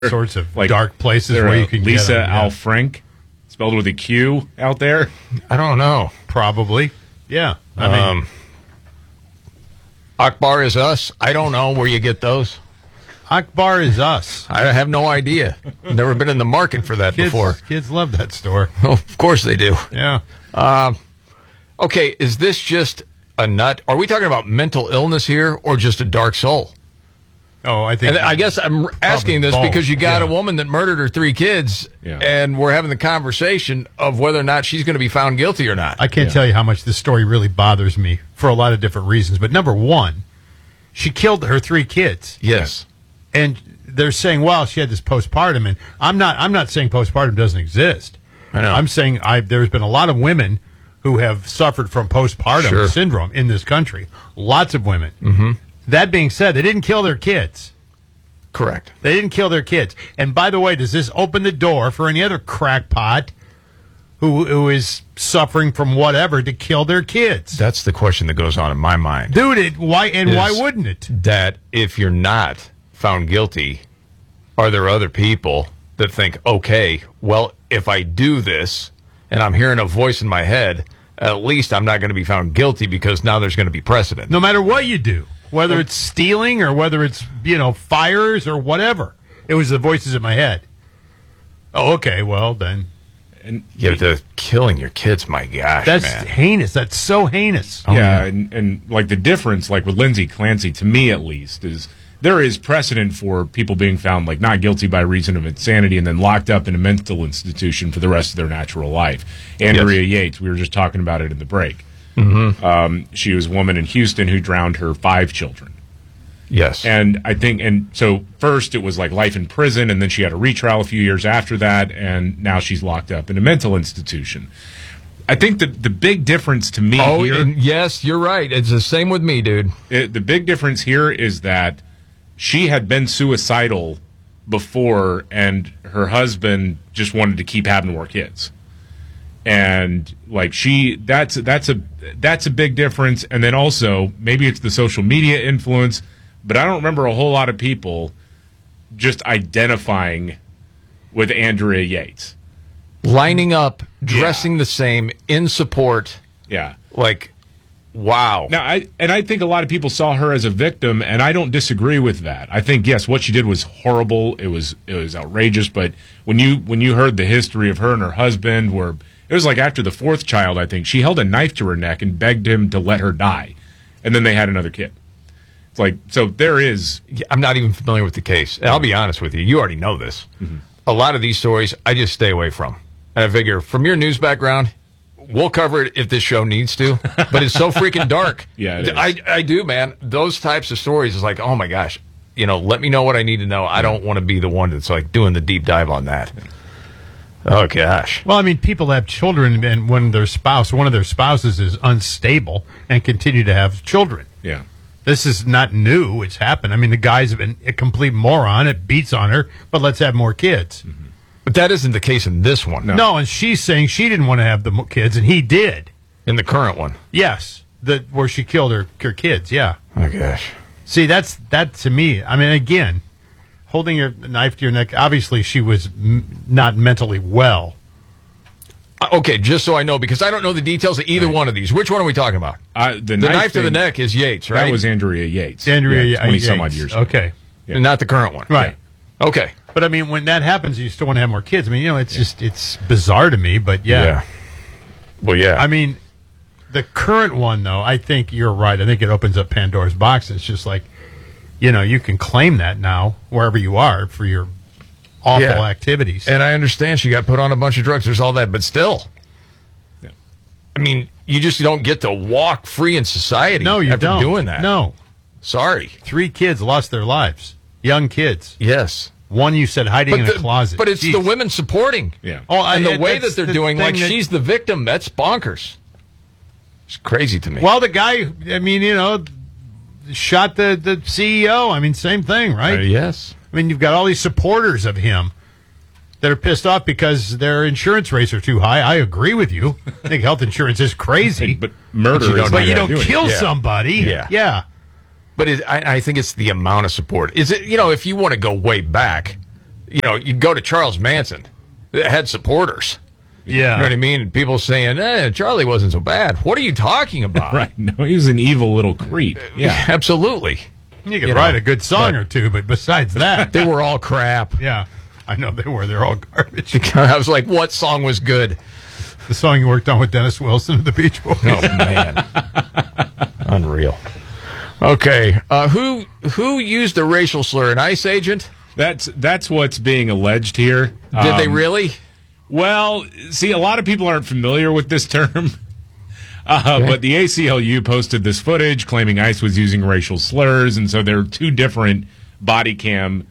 sorts of Like, dark places there where are you can Lisa get them, Al Frank, spelled with a Q, out there. I don't know. Probably. Yeah. I mean, Akbar is Us. I don't know where you get those. Akbar is Us. I have no idea. Never been in the market for that before. Kids love that store. Oh, of course they do. Yeah. Okay, is this just a nut? Are we talking about mental illness here or just a dark soul? Oh, I think. And I guess I'm asking this both, because you got yeah. a woman that murdered her 3 kids, and we're having the conversation of whether or not she's going to be found guilty or not. I can't tell you how much this story really bothers me for a lot of different reasons. But number one, she killed her 3 kids. Yes. And they're saying, well, she had this postpartum. And I'm not saying postpartum doesn't exist. I know. I'm saying there's been a lot of women who have suffered from postpartum syndrome in this country. Lots of women. Mm-hmm. That being said, they didn't kill their kids. Correct. They didn't kill their kids. And by the way, does this open the door for any other crackpot who is suffering from whatever to kill their kids? That's the question that goes on in my mind. Dude, why wouldn't it? That if you're not found guilty, are there other people that think, okay, well, if I do this and I'm hearing a voice in my head, at least I'm not going to be found guilty because now there's going to be precedent. No matter what you do, whether it's stealing or whether it's, fires or whatever. It was the voices in my head. Oh, okay, well, then. And the killing your kids, my gosh, that's man. heinous. That's so heinous. Yeah, and like the difference, like with Lindsay Clancy, to me at least, is there is precedent for people being found like not guilty by reason of insanity and then locked up in a mental institution for the rest of their natural life. Andrea Yates, we were just talking about it in the break. Mm-hmm. She was a woman in Houston who drowned her 5 children. Yes. And I think, and so first it was like life in prison, and then she had a retrial a few years after that, and now she's locked up in a mental institution. I think that the big difference to me here... yes, you're right. It's the same with me, dude. The big difference here is that she had been suicidal before, and her husband just wanted to keep having more kids. And like that's a big difference. And then also maybe it's the social media influence, but I don't remember a whole lot of people just identifying with Andrea Yates, lining up, dressing the same, in support. Yeah, like wow. Now I think a lot of people saw her as a victim, and I don't disagree with that. I think yes, what she did was horrible. It was outrageous. But when you heard the history of her and her husband, where it was like after the 4th child, I think, she held a knife to her neck and begged him to let her die. And then they had another kid. It's like, so there is... I'm not even familiar with the case. And I'll be honest with you. You already know this. Mm-hmm. A lot of these stories, I just stay away from. And I figure, from your news background, we'll cover it if this show needs to. But it's so freaking dark. Yeah, it is. I do, man. Those types of stories is like, oh my gosh, let me know what I need to know. I don't want to be the one that's like doing the deep dive on that. Oh, gosh. Well, I mean, people have children, and when one of their spouses is unstable and continue to have children. Yeah. This is not new. It's happened. I mean, the guy's been a complete moron. It beats on her, but let's have more kids. Mm-hmm. But that isn't the case in this one. No, and she's saying she didn't want to have the kids, and he did. In the current one? Yes. Where she killed her kids, yeah. Oh, gosh. See, that to me, I mean, again... holding your knife to your neck. Obviously, she was not mentally well. Okay, just so I know, because I don't know the details of either one of these. Which one are we talking about? The knife to the neck is Yates, right? That was Andrea Yates. Andrea Yates. 20-some-odd years ago. Okay. Yeah. And not the current one. Right. Yeah. Okay. But, I mean, when that happens, you still want to have more kids. I mean, it's bizarre to me, but yeah. Well, yeah. I mean, the current one, though, I think you're right. I think it opens up Pandora's box. It's just like, you can claim that now wherever you are for your awful activities. And I understand she got put on a bunch of drugs. There's all that, but still. Yeah. I mean, you just don't get to walk free in society after doing that. No. Sorry. 3 kids lost their lives. Young kids. Yes. One you said hiding in a closet. But it's the women supporting. Yeah. Oh, and the way that they're doing, like she's the victim, that's bonkers. It's crazy to me. Well, the guy, I mean, shot the CEO. I mean, same thing, right? Yes. I mean, you've got all these supporters of him that are pissed off because their insurance rates are too high. I agree with you. I think health insurance is crazy. But murder is But you don't kill somebody. But I think it's the amount of support. Is it, if you want to go way back, you'd go to Charles Manson. It had supporters. Yeah. You know what I mean? And people saying, Charlie wasn't so bad. What are you talking about? Right. No, he was an evil little creep. Yeah, absolutely. You could write a good song or two, but besides that, They were all crap. yeah, I know they were. They're all garbage. I was like, what song was good? The song you worked on with Dennis Wilson of the Beach Boys. Oh, man. Unreal. Okay. Who used a racial slur? An ICE agent? That's what's being alleged here. Did they really? Well, see, a lot of people aren't familiar with this term. But the ACLU posted this footage claiming ICE was using racial slurs, and so there are two different body cam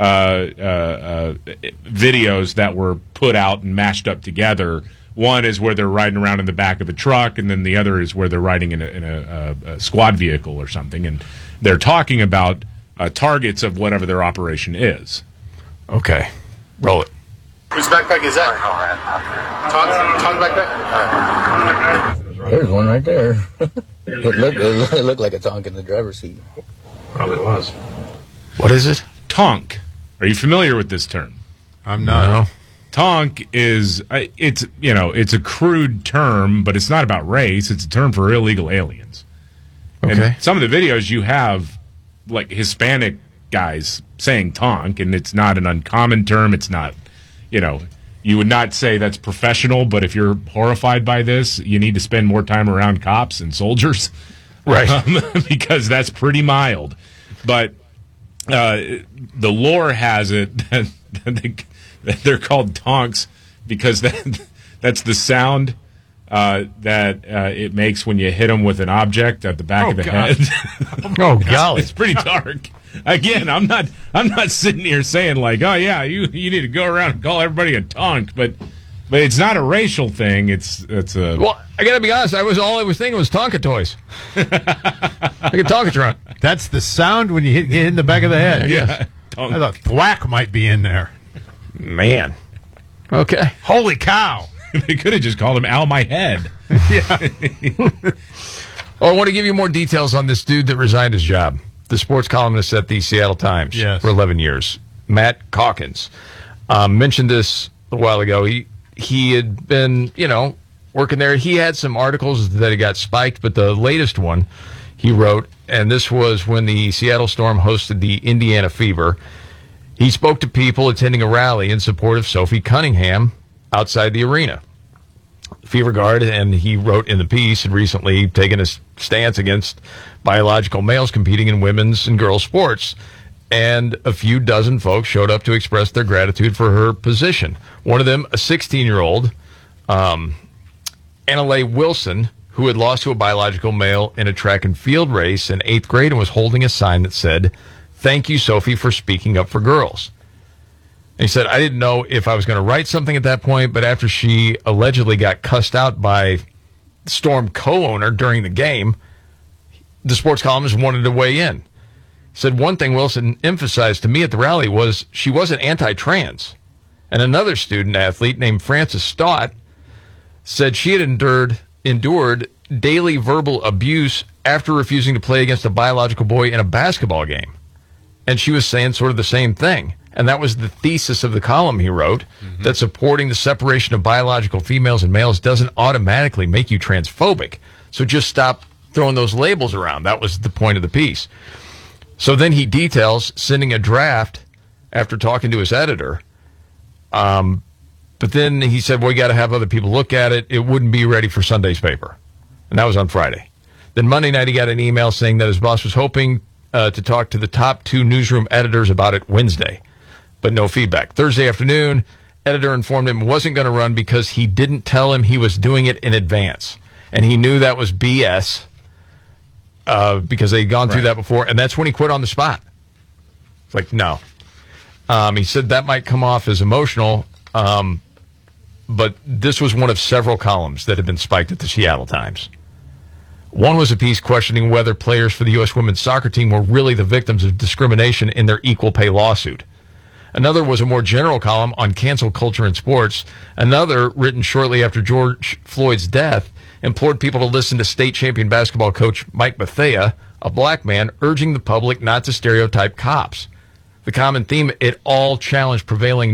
videos that were put out and mashed up together. One is where they're riding around in the back of a truck, and then the other is where they're riding in a squad vehicle or something, and they're talking about targets of whatever their operation is. Okay. Roll it. Whose backpack is that? Tom's backpack? There's one right there. It looked like a Tonk in the driver's seat. Probably was. What is it? Tonk. Are you familiar with this term? I'm not. No. Tonk is it's a crude term, but it's not about race. It's a term for illegal aliens. Okay. And some of the videos you have, like Hispanic guys saying tonk, and it's not an uncommon term. It's not, you would not say that's professional, but if you're horrified by this, you need to spend more time around cops and soldiers. Right. Because that's pretty mild. But the lore has it that they're called tonks because that's the sound that it makes when you hit them with an object at the back of the head. Oh, golly. It's pretty dark. Again, I'm not sitting here saying like, oh yeah, you need to go around and call everybody a tonk, but it's not a racial thing. It's a Well, I got to be honest. All I was thinking was Tonka toys. Like a Tonkatron. That's the sound when you hit in the back of the head. yeah. I thought thwack might be in there. Man. Okay. Holy cow. They could have just called him Al My Head. Well, I want to give you more details on this dude that resigned his job. The sports columnist at the Seattle Times for 11 years, Matt Calkins. Mentioned this a while ago. He had been, working there. He had some articles that he got spiked, but the latest one he wrote, and this was when the Seattle Storm hosted the Indiana Fever. He spoke to people attending a rally in support of Sophie Cunningham outside the arena. Fever Guard, and he wrote in the piece, had recently taken a stance against biological males competing in women's and girls' sports. And a few dozen folks showed up to express their gratitude for her position. One of them, a 16-year-old, Annalay Wilson, who had lost to a biological male in a track and field race in 8th grade and was holding a sign that said, "Thank you, Sophie, for speaking up for girls." And he said, I didn't know if I was going to write something at that point, but after she allegedly got cussed out by the Storm co-owner during the game, the sports columnist wanted to weigh in. He said, one thing Wilson emphasized to me at the rally was she wasn't anti-trans. And another student athlete named Frances Stott said she had endured daily verbal abuse after refusing to play against a biological boy in a basketball game. And she was saying sort of the same thing. And that was the thesis of the column he wrote, that supporting the separation of biological females and males doesn't automatically make you transphobic. So just stop throwing those labels around. That was the point of the piece. So then he details sending a draft after talking to his editor. But then he said, well, we got to have other people look at it. It wouldn't be ready for Sunday's paper. And that was on Friday. Then Monday night, he got an email saying that his boss was hoping to talk to the top 2 newsroom editors about it Wednesday. But no feedback. Thursday afternoon, editor informed him it wasn't going to run because he didn't tell him he was doing it in advance. And he knew that was BS because they'd gone through that before. And that's when he quit on the spot. It's like, no. He said that might come off as emotional, but this was one of several columns that had been spiked at the Seattle Times. One was a piece questioning whether players for the U.S. women's soccer team were really the victims of discrimination in their equal pay lawsuit. Another was a more general column on cancel culture in sports. Another, written shortly after George Floyd's death, implored people to listen to state champion basketball coach Mike Bethea, a black man, urging the public not to stereotype cops. the common theme, it all challenged prevailing